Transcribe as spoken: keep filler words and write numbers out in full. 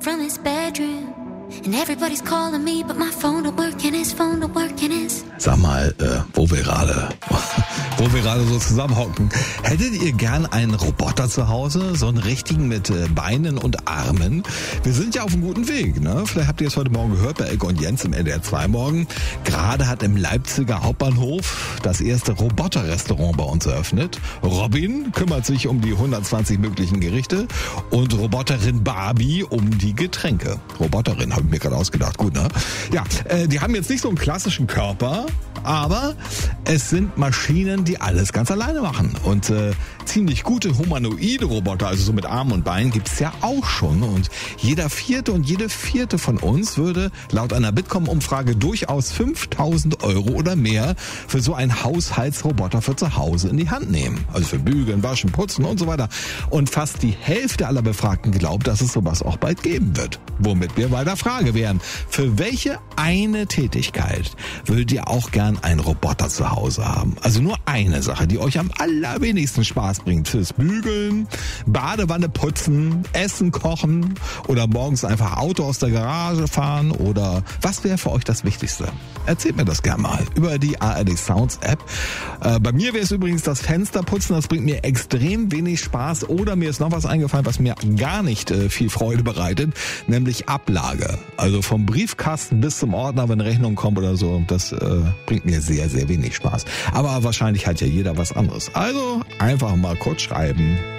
from his bedroom. And everybody's calling me, but my phone don't work and his phone don't work and his... Sag mal, äh, wo wir gerade, wo wir gerade so zusammenhocken. Hättet ihr gern einen Roboter zu Hause? So einen richtigen mit äh, Beinen und Armen? Wir sind ja auf einem guten Weg, ne? Vielleicht habt ihr es heute Morgen gehört bei Elke und Jens im N D R zwei Morgen. Gerade hat im Leipziger Hauptbahnhof das erste Roboterrestaurant bei uns eröffnet. Robin kümmert sich um die hundertzwanzig möglichen Gerichte und Roboterin Barbie um die Getränke. Roboterin, habe ich mir gerade ausgedacht. Gut, ne? Ja, äh, die haben jetzt nicht so einen klassischen Körper, aber es sind Maschinen, die alles ganz alleine machen. Und äh, ziemlich gute humanoide Roboter, also so mit Armen und Beinen, gibt's ja auch schon. Und jeder vierte und jede vierte von uns würde laut einer Bitkom-Umfrage durchaus fünftausend Euro oder mehr für so einen Haushaltsroboter für zu Hause in die Hand nehmen. Also für Bügeln, Waschen, Putzen und so weiter. Und fast die Hälfte aller Befragten glaubt, dass es sowas auch bald geben wird. Womit wir bei der Frage wären, für welche eine Tätigkeit würdet ihr auch gern einen Roboter zu Hause haben? Also nur eine Sache, die euch am allerwenigsten Spaß bringt. Fürs Bügeln, Badewanne putzen, Essen kochen oder morgens einfach Auto aus der Garage fahren oder was wäre für euch das Wichtigste? Erzählt mir das gerne mal über die A R D Sounds App. Äh, bei mir wäre es übrigens das Fensterputzen, das bringt mir extrem wenig Spaß oder mir ist noch was eingefallen, was mir gar nicht äh, viel Freude bereitet, nämlich Ablage. Also vom Briefkasten bis zum Ordner, wenn Rechnung kommt oder so, das äh, bringt mir sehr, sehr wenig Spaß. Aber wahrscheinlich hat ja jeder was anderes. Also einfach mal kurz schreiben.